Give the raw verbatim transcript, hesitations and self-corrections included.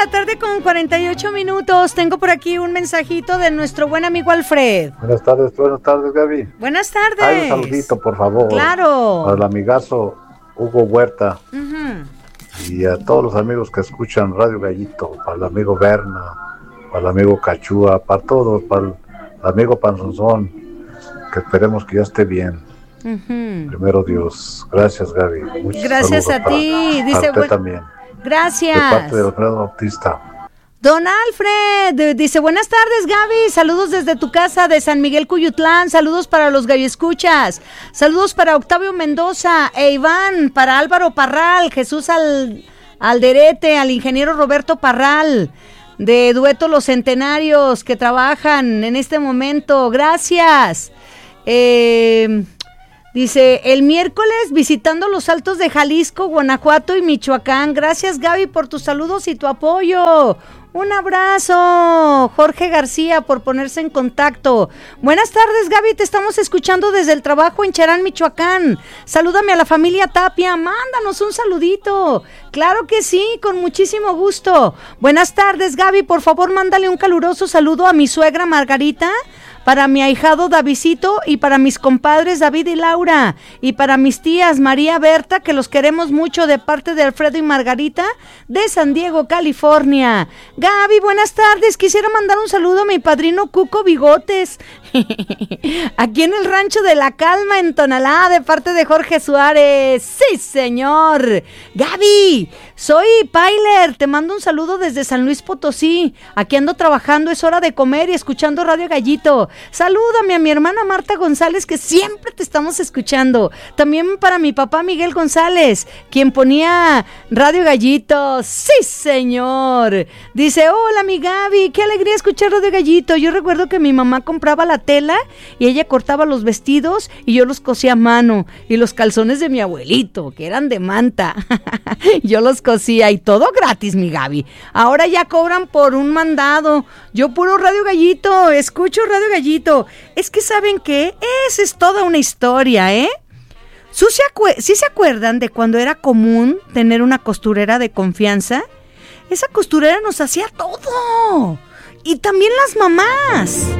la tarde con cuarenta y ocho minutos. Tengo por aquí un mensajito de nuestro buen amigo Alfred. Buenas tardes, buenas tardes, Gaby. Buenas tardes. Hay un saludito, por favor. Claro. Al amigazo Hugo Huerta. Uh-huh. Y a todos los amigos que escuchan Radio Gallito. Para el amigo Berna, para el amigo Cachúa, para todos, para el amigo Panzonzón. Que esperemos que ya esté bien. Uh-huh. Primero Dios. Gracias, Gaby. Muchas gracias a para, ti. Dice para usted también. Gracias. De parte de Alfredo Bautista. Don Alfred dice, buenas tardes, Gaby, saludos desde tu casa de San Miguel Cuyutlán, saludos para los Gaby Escuchas, saludos para Octavio Mendoza e Iván, para Álvaro Parral, Jesús Al, Alderete, al ingeniero Roberto Parral, de Dueto Los Centenarios, que trabajan en este momento, gracias. Eh... Dice, el miércoles visitando los Altos de Jalisco, Guanajuato y Michoacán. Gracias, Gaby, por tus saludos y tu apoyo. Un abrazo, Jorge García, por ponerse en contacto. Buenas tardes, Gaby, te estamos escuchando desde el trabajo en Charán, Michoacán. Salúdame a la familia Tapia, mándanos un saludito. Claro que sí, con muchísimo gusto. Buenas tardes, Gaby, por favor, mándale un caluroso saludo a mi suegra Margarita, para mi ahijado Davidcito y para mis compadres David y Laura y para mis tías María Berta, que los queremos mucho, de parte de Alfredo y Margarita de San Diego, California. Gaby, buenas tardes, quisiera mandar un saludo a mi padrino Cuco Bigotes aquí en el Rancho de la Calma en Tonalá, de parte de Jorge Suárez. Sí, señor. Gaby, soy Pailer, te mando un saludo desde San Luis Potosí. Aquí ando trabajando, es hora de comer y escuchando Radio Gallito. Salúdame a mi hermana Marta González, que siempre te estamos escuchando. También para mi papá Miguel González, quien ponía Radio Gallito. Sí, señor. Dice, hola mi Gaby, qué alegría escuchar Radio Gallito. Yo recuerdo que mi mamá compraba la tela y ella cortaba los vestidos y yo los cosía a mano. Y los calzones de mi abuelito, que eran de manta, yo los cosía y todo gratis, mi Gaby. Ahora ya cobran por un mandado. Yo puro Radio Gallito, escucho Radio Gallito. Es que ¿saben qué? Esa es toda una historia, ¿eh? ¿Sí se, acu- ¿Sí se acuerdan de cuando era común tener una costurera de confianza? Esa costurera nos hacía todo. Y también las mamás.